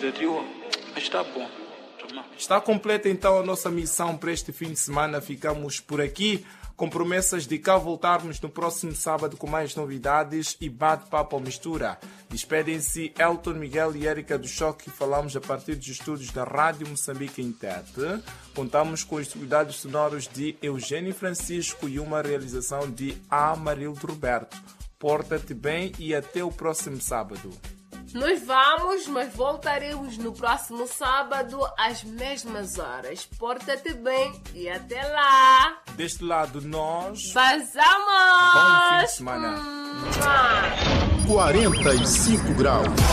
digo, está bom. Está completa então a nossa missão para este fim de semana. Ficamos por aqui com promessas de cá voltarmos no próximo sábado com mais novidades e bate-papo ao mistura. Despedem-se Elton, Miguel e Érica do Choque. Falamos a partir dos estúdios da Rádio Moçambique em Tete. Contamos com os cuidados sonoros de Eugênio Francisco e uma realização de Amarildo Roberto. Porta-te bem e até o próximo sábado. Nós vamos, mas voltaremos no próximo sábado às mesmas horas. Porta-te bem e até lá. Deste lado, nós... Vazamos! Bom fim de semana. 45 graus.